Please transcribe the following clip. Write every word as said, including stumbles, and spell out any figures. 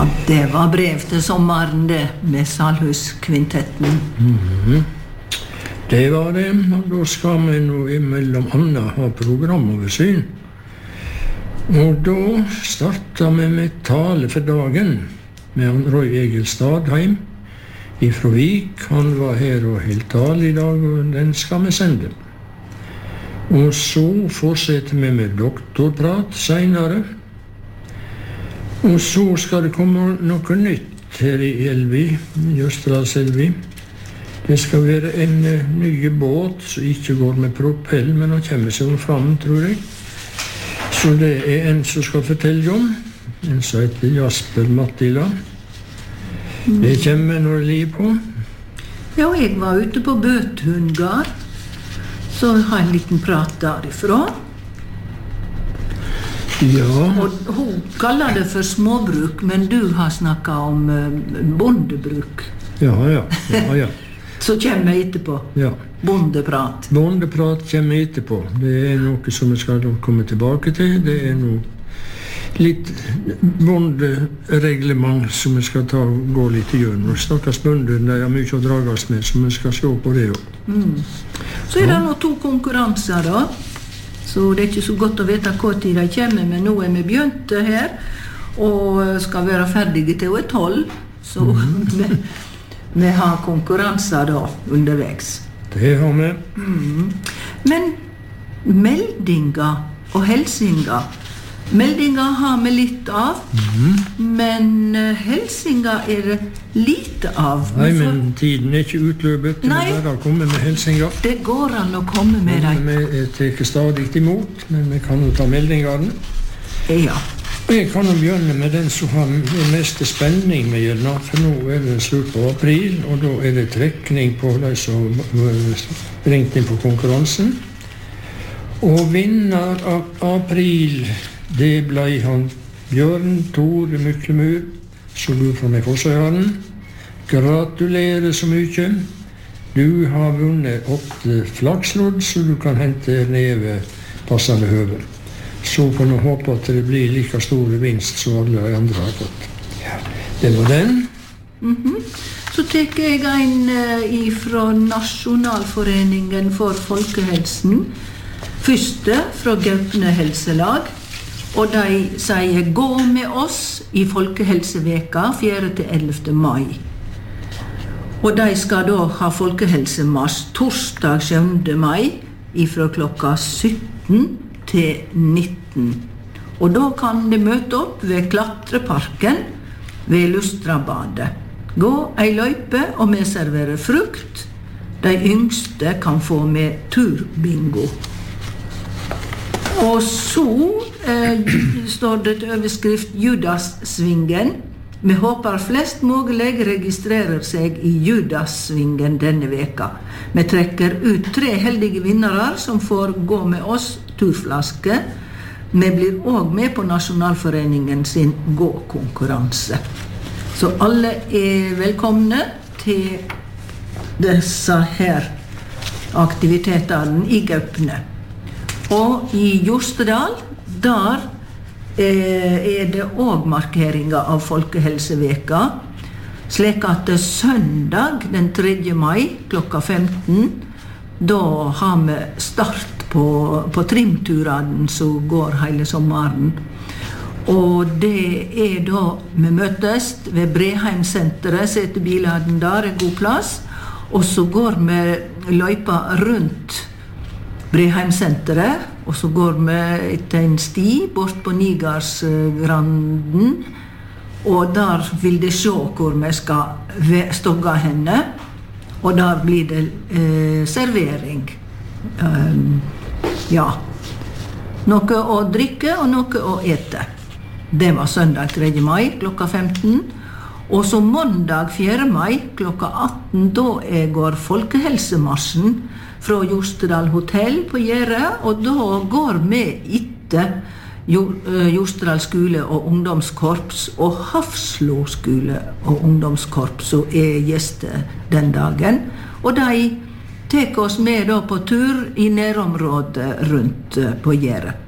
Ja, det var brev til sommeren det, med Salhuskvintetten. Mhm. Det var det, og da skal vi nå imellom annet ha programoversyn. Og da startet vi med tale for dagen med han Roy Egil Stadheim ifra Vik. Han var her og helt tale i dag, og den skal vi sende. Og så fortsetter vi med doktorprat senere. Og så skal det komme noe nytt her i Elvi, Jøsterdalselvi. Det skal være en uh, ny båt som ikke går med propell, men han kommer seg fram, tror jeg. Så det er en som skal fortelle om. En som heter Jasper Mattila. Det kommer når det liv på. Ja, jeg var ute på Bøthundgard, så jeg har en liten prat derifra. Ja. Og hun kaller det for småbruk, men du har snakket om uh, bondebruk. Ja, ja, ja, ja. Så kommer jeg etterpå. Ja. Bondeprat. Bondeprat kommer etterpå. Det er noe som vi skal komme tilbake til. Det er noe litt bondereglement som vi skal ta og gå litt gjennom. Stakkars bønder, de har mye å drages med, så vi skal se på det også. Mm. Så er det nå to konkurranser da. Så det er ikke så godt å vite hva tid de kommer, men nå er vi begynt her, og skal være ferdige til å er tolv. Så mm. vi, vi har konkurranser da underveis. Det har vi. Mm. Men meldinger og helsinger, meldinger har vi litt av, mm. men helsinger er det lite av. Nei, men tiden er ikke utløpet til å bare komme med helsinger. Det går an å komme med dem. Vi tar stadig imot, men vi kan jo ta meldingene. Ja. Jeg kan jo begynne med den som har mest spenning med gjeldene, for nå er det slutt på april, og da er det trekning på de som ringte inn på konkurransen. Og vinner av april, det ble han Bjørn Tore Myklemur, som du fra meg Fossøyaren. Gratulerer så mye. Du har vunnet åtte flakslodd, så du kan hente neve passende høve. Så får vi håpe at det blir like store vinst som alle de andre har fått. Ja, det var den. Mm-hmm. Så tek jeg en uh, fra Nasjonalforeningen for folkehelsen. Første fra Gaupne helselag. Og de sier gå med oss i Folkehelseveka fjerde til ellevte mai. Og de skal da ha folkehelsemarsj torsdag sjuende mai ifra klokka sytten til nitten. Og da kan de møte opp ved Klatreparken ved Lustrabadet. Gå ei løype og vi serverer frukt. De yngste kan få med turbingo. Og så eh, står det til overskrift Judassvingen. Vi håper flest mulig registrerer seg i Judassvingen denne veka. Vi trekker ut tre heldige vinnere som får gå med oss turflaske. Vi blir også med på Nasjonalforeningen sin gå-konkurranse. Så alle er velkomne til disse her aktivitetene i Gaupne. Og i Jostedal, der er det også markeringer av Folkehelseveka, slik at søndag den tredje mai klokka femten, da har vi start på, på trimturene som går hele sommeren. Og det er da vi møtes ved Breheimsenteret, setter bilene der, er god plass, og så går vi løypa rundt Breheimsenteret, og så går vi etter en sti bort på Nigarsgranden, og der vil de se hvor vi skal stogge henne, og der blir det eh, servering. Um, ja, noe å drikke og noe å ete. Det var søndag tredje mai klokka femten, og så mandag fjerde mai klokka atten, da går folkehelsemarsjen fra Jostedal hotell på Gjære, og da går vi etter Jostedal skole og ungdomskorps og Hafslo skole og ungdomskorps som er gjester den dagen. Og de tek oss med da på tur i nærområdet rundt på Gjære.